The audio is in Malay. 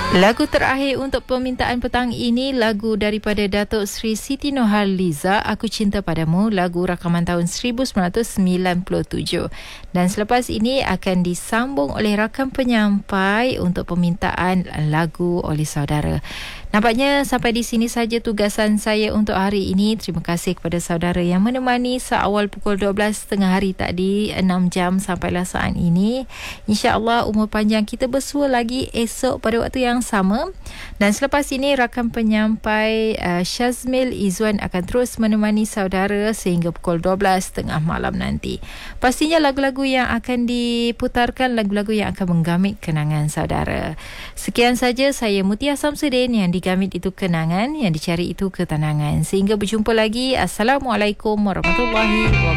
Lagu terakhir untuk permintaan petang ini, lagu daripada Datuk Seri Siti Nurhaliza, Aku Cinta Padamu, lagu rakaman tahun 1997. Dan selepas ini akan disambung oleh rakam penyampai untuk permintaan lagu oleh saudara. Nampaknya sampai di sini saja tugasan saya untuk hari ini. Terima kasih kepada saudara yang menemani seawal pukul 12.30 hari tadi, 6 jam sampailah saat ini. InsyaAllah umur panjang kita bersua lagi esok pada waktu yang sama. Dan selepas ini rakam penyampai Syazmil Izzuan akan terus menemani saudara sehingga pukul 12.30 malam nanti. Pastinya lagu-lagu yang akan diputarkan lagu-lagu yang akan menggamit kenangan saudara. Sekian saja, saya Mutia Samsudin. Yang digamit itu kenangan, yang dicari itu ketenangan. Sehingga berjumpa lagi. Assalamualaikum warahmatullahi wabarakatuh.